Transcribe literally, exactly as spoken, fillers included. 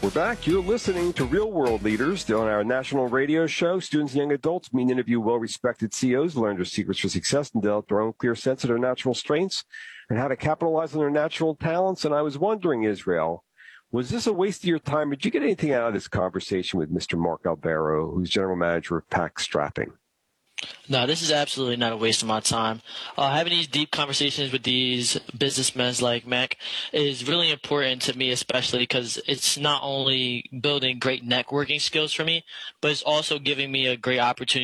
We're back. You're listening to Real World Leaders on our national radio show. Students and young adults meet and interview well-respected C E Os, learn their secrets for success, and develop their own clear sense of their natural strengths and how to capitalize on their natural talents. And I was wondering, Israel, was this a waste of your time? Did you get anything out of this conversation with Mister Mark Albero, who's general manager of Pack Strapping? No, this is absolutely not a waste of my time. Uh, having these deep conversations with these businessmen like Mac is really important to me, especially because it's not only building great networking skills for me, but it's also giving me a great opportunity